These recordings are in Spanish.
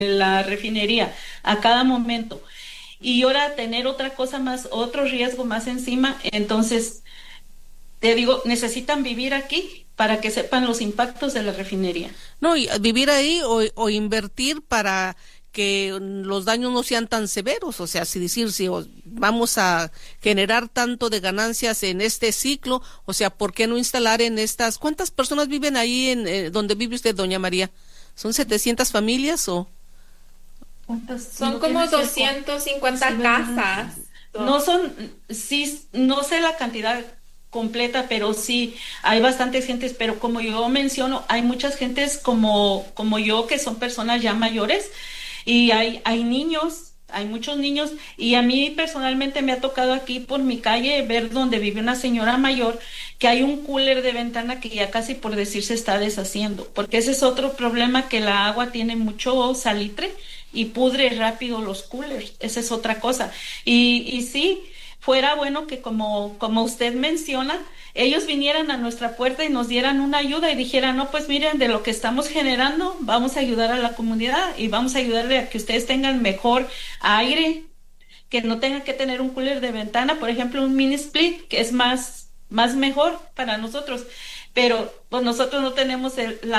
la refinería a cada momento. Y ahora tener otra cosa más, otro riesgo más encima, entonces te digo, necesitan vivir aquí para que sepan los impactos de la refinería. No, y vivir ahí o invertir para que los daños no sean tan severos, o sea, si decir, si vamos a generar tanto de ganancias en este ciclo, o sea, ¿por qué no instalar en estas? ¿Cuántas personas viven ahí en donde vive usted, doña María? ¿Son 700 familias o? Son como 250 casas. No son, sí, no sé la cantidad completa, pero sí, hay bastantes gentes, pero como yo menciono, hay muchas gentes como yo que son personas ya mayores y hay niños, hay muchos niños y a mí personalmente me ha tocado aquí por mi calle ver donde vive una señora mayor que hay un cooler de ventana que ya casi por decir se está deshaciendo, porque ese es otro problema que la agua tiene mucho salitre y pudre rápido los coolers, esa es otra cosa. Y sí, fuera bueno que como usted menciona, ellos vinieran a nuestra puerta y nos dieran una ayuda y dijeran, no, pues miren, de lo que estamos generando, vamos a ayudar a la comunidad y vamos a ayudarle a que ustedes tengan mejor aire, que no tengan que tener un cooler de ventana, por ejemplo, un mini split, que es más mejor para nosotros. Pero pues nosotros no tenemos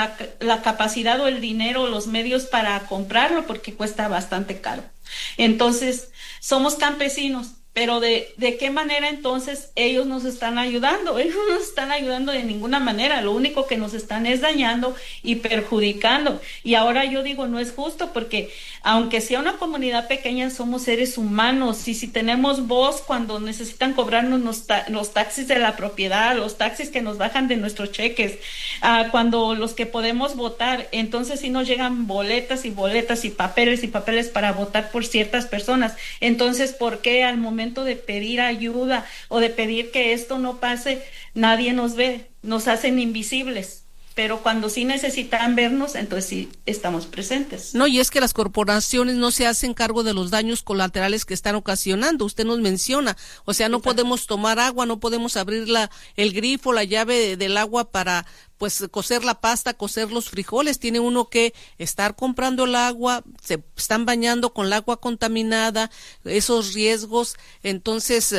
la capacidad o el dinero o los medios para comprarlo porque cuesta bastante caro. Entonces, somos campesinos, pero ¿de qué manera entonces ellos nos están ayudando? Ellos no nos están ayudando de ninguna manera, lo único que nos están es dañando y perjudicando. Y ahora yo digo, no es justo porque aunque sea una comunidad pequeña, somos seres humanos y si tenemos voz cuando necesitan cobrarnos los taxis de la propiedad, los taxis que nos bajan de nuestros cheques, cuando los que podemos votar, entonces sí nos llegan boletas y boletas y papeles para votar por ciertas personas. Entonces, ¿por qué al momento de pedir ayuda o de pedir que esto no pase, nadie nos ve, nos hacen invisibles? Pero cuando sí necesitan vernos, entonces sí estamos presentes. No, y es que las corporaciones no se hacen cargo de los daños colaterales que están ocasionando. Usted nos menciona, o sea, no podemos tomar agua, no podemos abrir el grifo, la llave del agua para pues cocer la pasta, cocer los frijoles. Tiene uno que estar comprando el agua, se están bañando con el agua contaminada, esos riesgos. Entonces,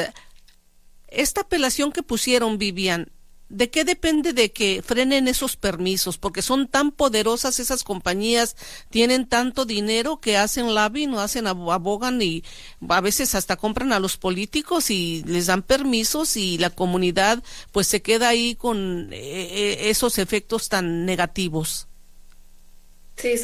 esta apelación que pusieron, Vivian, ¿de qué depende de que frenen esos permisos? Porque son tan poderosas esas compañías, tienen tanto dinero que hacen lobby, no hacen, abogan y a veces hasta compran a los políticos y les dan permisos y la comunidad pues se queda ahí con esos efectos tan negativos. Sí,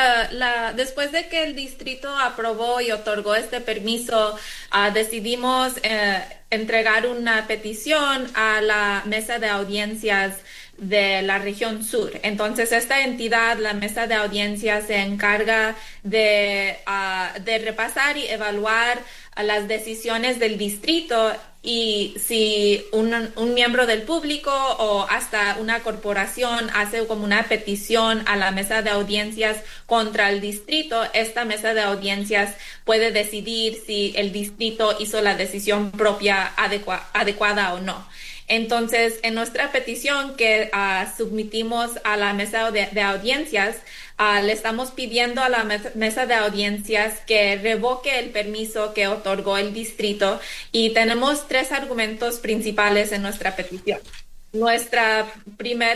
después de que el distrito aprobó y otorgó este permiso, decidimos entregar una petición a la mesa de audiencias de la región sur. Entonces, esta entidad, la mesa de audiencias, se encarga de repasar y evaluar las decisiones del distrito y si un miembro del público o hasta una corporación hace como una petición a la mesa de audiencias contra el distrito, esta mesa de audiencias puede decidir si el distrito hizo la decisión propia adecuada o no. Entonces, en nuestra petición que submitimos a la mesa de audiencias, le estamos pidiendo a la mesa de audiencias que revoque el permiso que otorgó el distrito y tenemos 3 argumentos principales en nuestra petición. Nuestro primer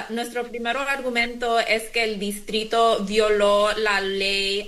argumento es que el distrito violó la ley,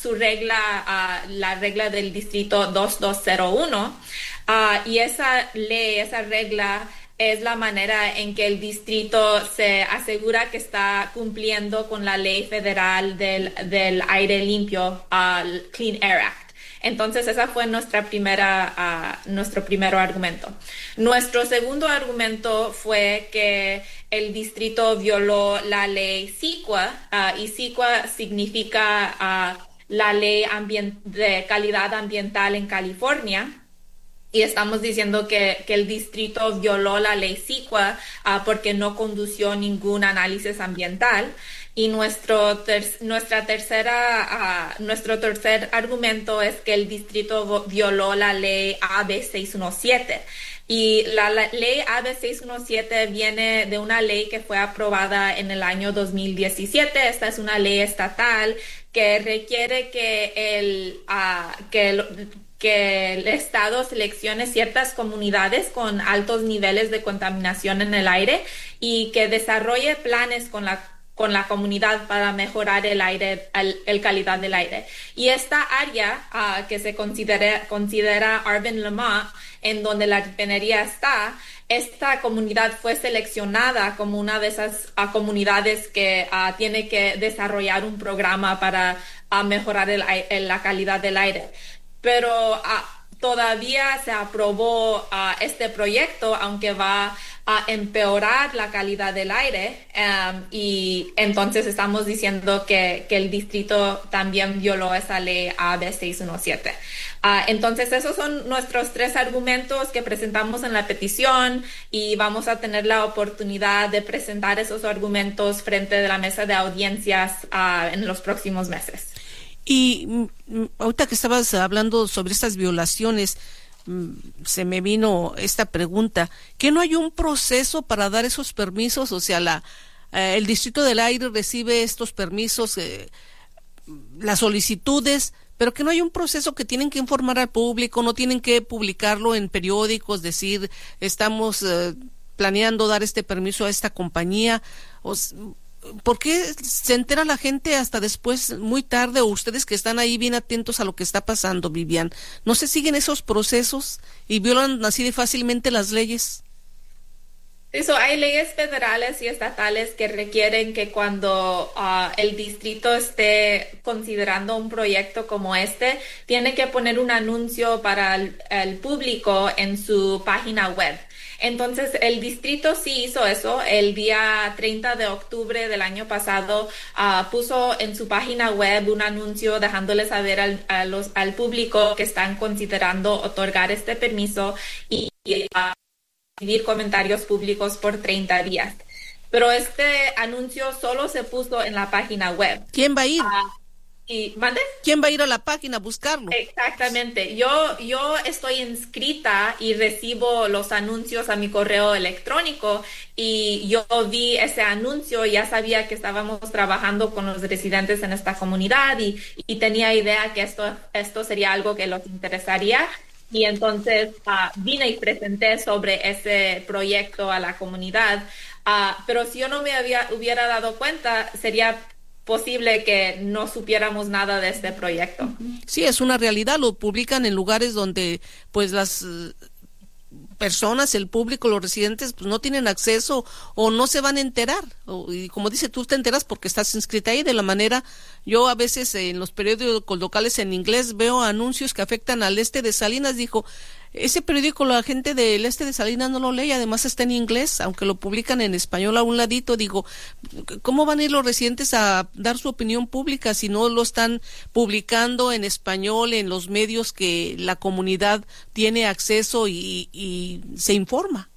la regla del distrito 2201, y esa regla es la manera en que el distrito se asegura que está cumpliendo con la ley federal del aire limpio, Clean Air Act. Entonces, esa fue nuestro primer argumento. Nuestro segundo argumento fue que el distrito violó la ley CEQA, y CEQA significa la ley de calidad ambiental en California. Y estamos diciendo que el distrito violó la ley CEQA porque no condució ningún análisis ambiental. Y nuestro tercer argumento es que el distrito violó la ley AB 617. Y la ley AB 617 viene de una ley que fue aprobada en el año 2017. Esta es una ley estatal que requiere que el Estado seleccione ciertas comunidades con altos niveles de contaminación en el aire y que desarrolle planes con la comunidad para mejorar el calidad del aire. Y esta área que se considera Urban Lemont, en donde la refinería está, esta comunidad fue seleccionada como una de esas comunidades que tiene que desarrollar un programa para mejorar la calidad del aire. Pero todavía se aprobó este proyecto, aunque va a empeorar la calidad del aire, y entonces estamos diciendo que el distrito también violó esa ley AB 617. Entonces esos son nuestros 3 argumentos que presentamos en la petición y vamos a tener la oportunidad de presentar esos argumentos frente de la mesa de audiencias en los próximos meses. Y ahorita que estabas hablando sobre estas violaciones, se me vino esta pregunta, ¿que no hay un proceso para dar esos permisos? O sea, el Distrito del Aire recibe estos permisos, las solicitudes, pero que no hay un proceso que tienen que informar al público, no tienen que publicarlo en periódicos, decir, estamos planeando dar este permiso a esta compañía. ¿Por qué se entera la gente hasta después, muy tarde, o ustedes que están ahí bien atentos a lo que está pasando, Vivian? ¿No se siguen esos procesos y violan así de fácilmente las leyes? Eso, hay leyes federales y estatales que requieren que cuando el distrito esté considerando un proyecto como este, tiene que poner un anuncio para el público en su página web. Entonces, el distrito sí hizo eso. El día 30 de octubre del año pasado puso en su página web un anuncio dejándole saber al público que están considerando otorgar este permiso y recibir comentarios públicos por 30 días. Pero este anuncio solo se puso en la página web. ¿Quién va a ir? ¿Mande? ¿Quién va a ir a la página a buscarlo? Exactamente. Yo estoy inscrita y recibo los anuncios a mi correo electrónico y yo vi ese anuncio y ya sabía que estábamos trabajando con los residentes en esta comunidad y tenía idea que esto sería algo que los interesaría. Y entonces vine y presenté sobre ese proyecto a la comunidad. Pero si yo no me hubiera dado cuenta, sería posible que no supiéramos nada de este proyecto. Sí, es una realidad, lo publican en lugares donde pues las personas, el público, los residentes pues no tienen acceso o no se van a enterar, y como dice, tú te enteras porque estás inscrita ahí. De la manera, yo a veces en los periódicos locales en inglés veo anuncios que afectan al este de Salinas. Dijo, ese periódico la gente del este de Salinas no lo lee, además está en inglés, aunque lo publican en español a un ladito. Digo, ¿cómo van a ir los residentes a dar su opinión pública si no lo están publicando en español en los medios que la comunidad tiene acceso y se informa?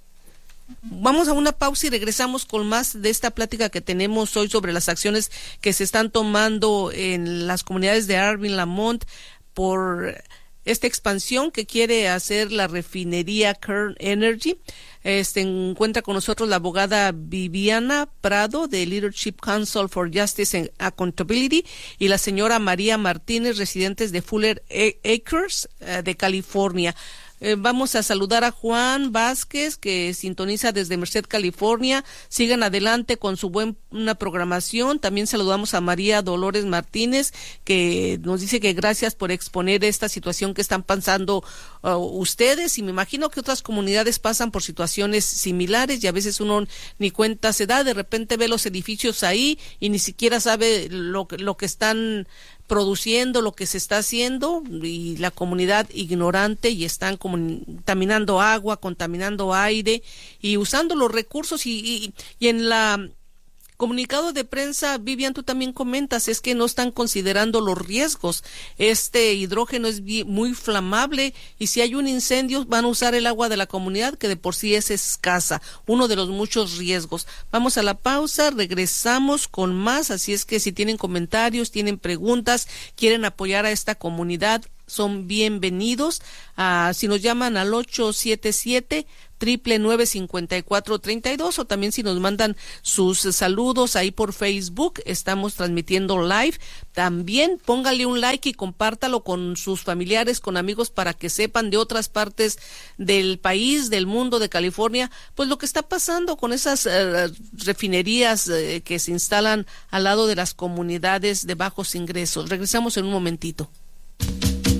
Vamos a una pausa y regresamos con más de esta plática que tenemos hoy sobre las acciones que se están tomando en las comunidades de Urban Lemont por esta expansión que quiere hacer la refinería Kern Energy. Encuentra con nosotros la abogada Viviana Prado de Leadership Council for Justice and Accountability y la señora María Martínez, residentes de Fuller Acres de California. Vamos a saludar a Juan Vázquez, que sintoniza desde Merced, California. Sigan adelante con su buena programación. También saludamos a María Dolores Martínez, que nos dice que gracias por exponer esta situación que están pasando ustedes, y me imagino que otras comunidades pasan por situaciones similares y a veces uno ni cuenta se da, de repente ve los edificios ahí y ni siquiera sabe lo que están produciendo, lo que se está haciendo, y la comunidad ignorante, y están contaminando agua, contaminando aire y usando los recursos y en la comunicado de prensa, Vivian, tú también comentas, es que no están considerando los riesgos. Este hidrógeno es muy flamable y si hay un incendio van a usar el agua de la comunidad, que de por sí es escasa, uno de los muchos riesgos. Vamos a la pausa, regresamos con más, así es que si tienen comentarios, tienen preguntas, quieren apoyar a esta comunidad, son bienvenidos. Si nos llaman al 877 999-5432, o también si nos mandan sus saludos ahí por Facebook, estamos transmitiendo live. También póngale un like y compártalo con sus familiares, con amigos, para que sepan de otras partes del país, del mundo, de California, pues lo que está pasando con esas refinerías que se instalan al lado de las comunidades de bajos ingresos. Regresamos en un momentito.